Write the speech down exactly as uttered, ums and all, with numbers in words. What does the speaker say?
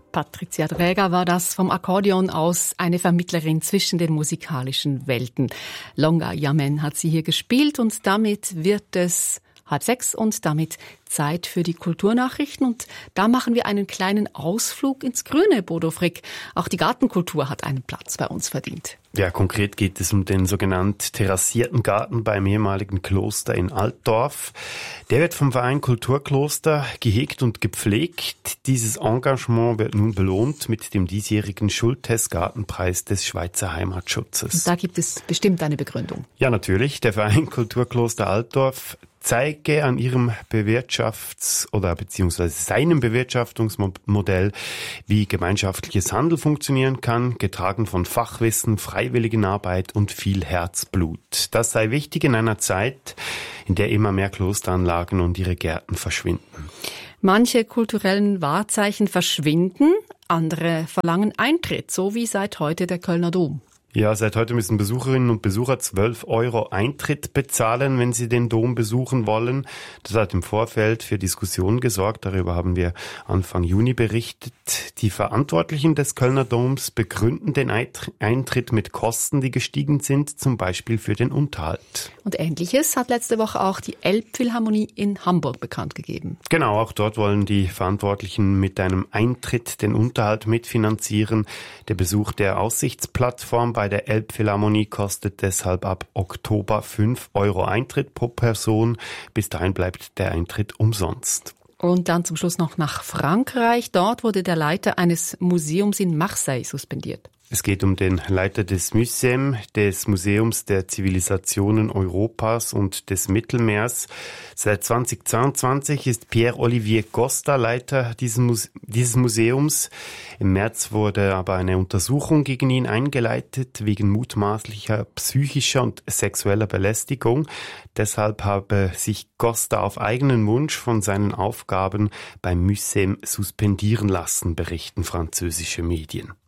Patricia Dräger war das vom Akkordeon aus, eine Vermittlerin zwischen den musikalischen Welten. Longa Yamen hat sie hier gespielt und damit wird es halb sechs und damit Zeit für die Kulturnachrichten. Und da machen wir einen kleinen Ausflug ins Grüne, Bodo Frick. Auch die Gartenkultur hat einen Platz bei uns verdient. Ja, konkret geht es um den sogenannten terrassierten Garten beim ehemaligen Kloster in Altdorf. Der wird vom Verein Kulturkloster gehegt und gepflegt. Dieses Engagement wird nun belohnt mit dem diesjährigen Schultes-Gartenpreis des Schweizer Heimatschutzes. Und da gibt es bestimmt eine Begründung. Ja, natürlich. Der Verein Kulturkloster Altdorf zeige an ihrem Bewirtschafts- oder beziehungsweise seinem Bewirtschaftungsmodell, wie gemeinschaftliches Handeln funktionieren kann, getragen von Fachwissen, Freiwilligenarbeit und viel Herzblut. Das sei wichtig in einer Zeit, in der immer mehr Klosteranlagen und ihre Gärten verschwinden. Manche kulturellen Wahrzeichen verschwinden, andere verlangen Eintritt, so wie seit heute der Kölner Dom. Ja, seit heute müssen Besucherinnen und Besucher zwölf Euro Eintritt bezahlen, wenn sie den Dom besuchen wollen. Das hat im Vorfeld für Diskussionen gesorgt. Darüber haben wir Anfang Juni berichtet. Die Verantwortlichen des Kölner Doms begründen den Eintritt mit Kosten, die gestiegen sind, zum Beispiel für den Unterhalt. Und Ähnliches hat letzte Woche auch die Elbphilharmonie in Hamburg bekannt gegeben. Genau, auch dort wollen die Verantwortlichen mit einem Eintritt den Unterhalt mitfinanzieren. Der Besuch der Aussichtsplattform bei der Elbphilharmonie kostet deshalb ab Oktober fünf Euro Eintritt pro Person. Bis dahin bleibt der Eintritt umsonst. Und dann zum Schluss noch nach Frankreich. Dort wurde der Leiter eines Museums in Marseille suspendiert. Es geht um den Leiter des Museum, des Museums der Zivilisationen Europas und des Mittelmeers. Seit zweitausendzweiundzwanzig ist Pierre-Olivier Costa Leiter dieses, Muse- dieses Museums. Im März wurde aber eine Untersuchung gegen ihn eingeleitet, wegen mutmaßlicher psychischer und sexueller Belästigung. Deshalb habe sich Costa auf eigenen Wunsch von seinen Aufgaben beim Museum suspendieren lassen, berichten französische Medien.